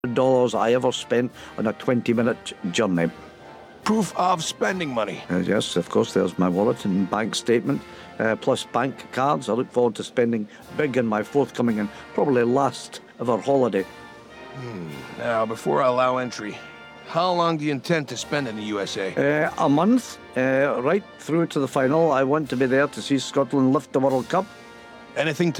dollars I ever spent on a 20-minute journey. Proof of spending money. Yes, of course, there's my wallet and bank statement, plus bank cards. I look forward to spending big on my forthcoming and probably last ever holiday. Now, before I allow entry, how long do you intend to spend in the USA? A month, right through to the final. I want to be there to see Scotland lift the World Cup. Anything